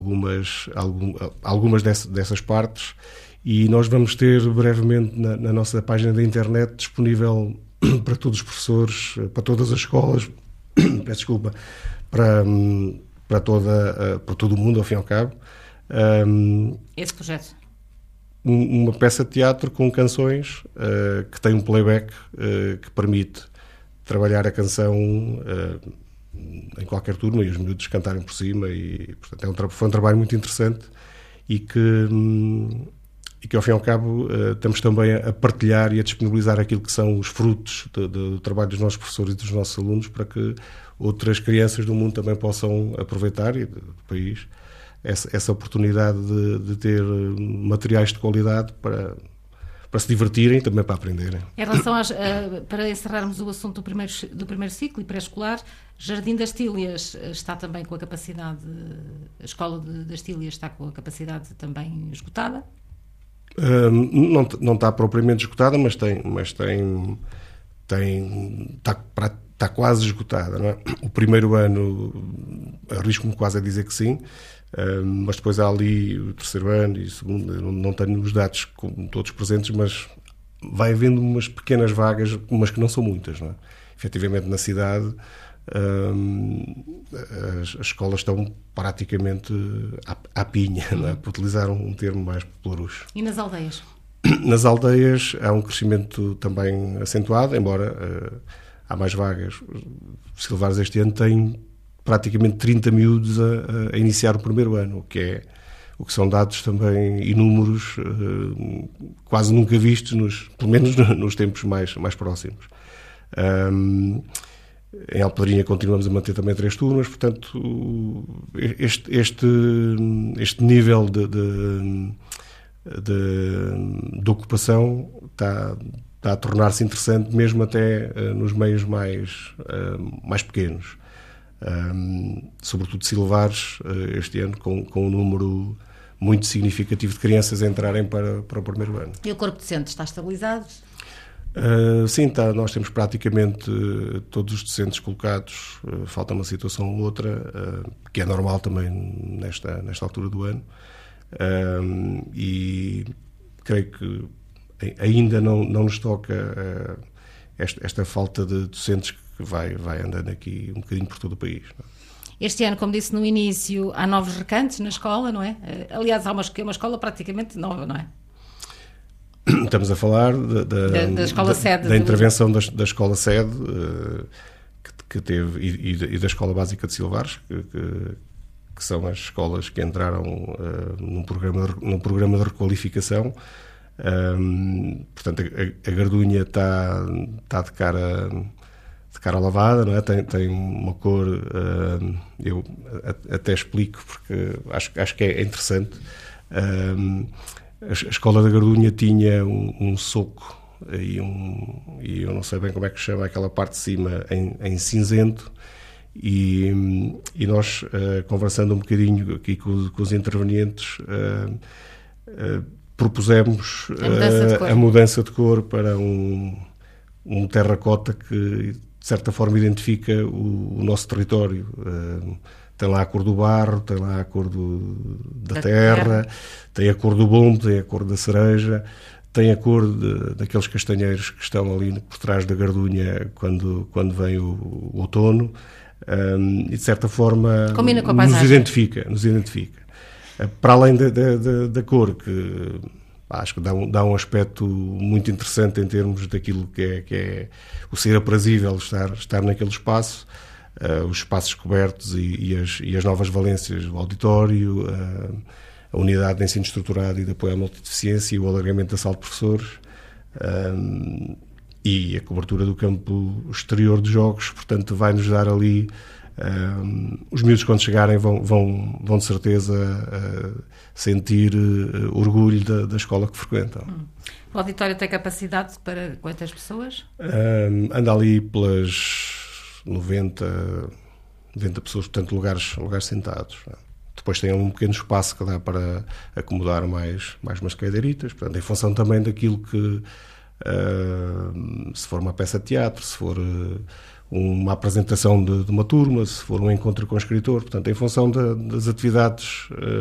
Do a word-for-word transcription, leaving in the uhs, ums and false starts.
algumas, algum, algumas dessas, dessas partes, e nós vamos ter brevemente na, na nossa página da internet disponível para todos os professores, para todas as escolas, peço desculpa, para, para, toda, para todo o mundo, ao fim e ao cabo. Um, Esse projeto? Uma peça de teatro com canções uh, que tem um playback uh, que permite trabalhar a canção uh, em qualquer turma e os miúdos cantarem por cima, e portanto é um tra- foi um trabalho muito interessante e que, um, e que ao fim e ao cabo uh, estamos também a partilhar e a disponibilizar aquilo que são os frutos de, de, do trabalho dos nossos professores e dos nossos alunos, para que outras crianças do mundo também possam aproveitar, e do, do país, essa, essa oportunidade de, de ter materiais de qualidade para, para se divertirem e também para aprenderem. Em relação às, uh, para encerrarmos o assunto do primeiro, do primeiro ciclo e pré-escolar, Jardim das Tílias está também com a capacidade, a Escola de, das Tílias está com a capacidade também esgotada? Uh, não, não está propriamente esgotada, mas tem, mas tem, tem está, está quase esgotada, não é? O primeiro ano, arrisco-me quase a dizer que sim, uh, mas depois há ali o terceiro ano e o segundo, não, não tenho os dados com todos presentes, mas vai havendo umas pequenas vagas, mas que não são muitas, não é? Efetivamente, na cidade, uh, as, as escolas estão praticamente à, à pinha, não é? Para utilizar um termo mais popularucho. E nas aldeias? Nas aldeias há um crescimento também acentuado, embora uh, há mais vagas. Silvares este ano tem praticamente trinta miúdos a, a iniciar o primeiro ano, o que, é, o que são dados também inúmeros, uh, quase nunca vistos, nos, pelo menos nos tempos mais, mais próximos. Um, em Alpedrinha continuamos a manter também três turmas, portanto este, este, este nível de, de, de, de ocupação está, está a tornar-se interessante mesmo até uh, nos meios mais, uh, mais pequenos. Um, sobretudo Silvares, uh, este ano com, com um número muito significativo de crianças a entrarem para, para o primeiro ano. E o corpo docente está estabilizado? Uh, sim, tá, nós temos praticamente uh, todos os docentes colocados, uh, falta uma situação ou outra, uh, que é normal também nesta, nesta altura do ano, uh, e creio que ainda não, não nos toca uh, esta, esta falta de docentes que vai, vai andando aqui um bocadinho por todo o país. Não é? Este ano, como disse no início, há novos recantos na escola, não é? Uh, aliás, há uma, uma escola praticamente nova, não é? Estamos a falar da, da, da, da, escola da, sede, da intervenção da, da escola sede uh, que, que teve, e, e da escola básica de Silvares, que, que, que são as escolas que entraram uh, num, programa de, num programa de requalificação. Um, portanto, a, a Gardunha está, está de cara de cara lavada, não é? Tem, tem uma cor, uh, eu até explico porque acho, acho que é interessante. Um, A escola da Gardunha tinha um, um soco e, um, e eu não sei bem como é que chama aquela parte de cima em, em cinzento, e, e nós, uh, conversando um bocadinho aqui com, com os intervenientes, uh, uh, propusemos uh, a, mudança a mudança de cor para um, um terracota que de certa forma identifica o, o nosso território. Uh, Tem lá a cor do barro, tem lá a cor do, da, da terra, terra, tem a cor do bombo, tem a cor da cereja, tem a cor de, daqueles castanheiros que estão ali por trás da Gardunha quando, quando vem o, o outono, um, e de certa forma combina com a nos paisagem. identifica, nos identifica. Para além da, da, da cor, que acho que dá um, dá um aspecto muito interessante em termos daquilo que é, que é o ser aprazível estar, estar naquele espaço. Uh, os espaços cobertos e, e, as, e as novas valências, o auditório, uh, a unidade de ensino estruturado e de apoio à multideficiência e o alargamento da sala de professores, um, e a cobertura do campo exterior de jogos. Portanto, vai-nos dar ali, um, os miúdos quando chegarem vão, vão, vão de certeza uh, sentir uh, orgulho da, da escola que frequentam. Hum. O auditório tem capacidade para quantas pessoas? Um, anda ali pelas noventa, noventa pessoas, portanto, lugares, lugares sentados. Depois tem um pequeno espaço que dá para acomodar mais, mais umas cadeiritas, portanto, em função também daquilo que, uh, se for uma peça de teatro, se for uh, uma apresentação de, de uma turma, se for um encontro com o escritor, portanto, em função de, das atividades